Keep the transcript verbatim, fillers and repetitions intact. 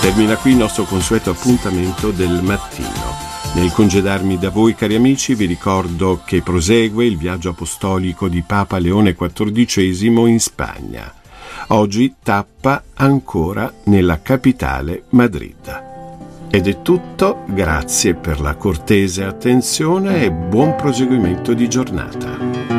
Termina qui il nostro consueto appuntamento del mattino. Nel congedarmi da voi, cari amici, vi ricordo che prosegue il viaggio apostolico di Papa Leone quattordicesimo in Spagna. Oggi tappa ancora nella capitale Madrid. Ed è tutto, grazie per la cortese attenzione e buon proseguimento di giornata.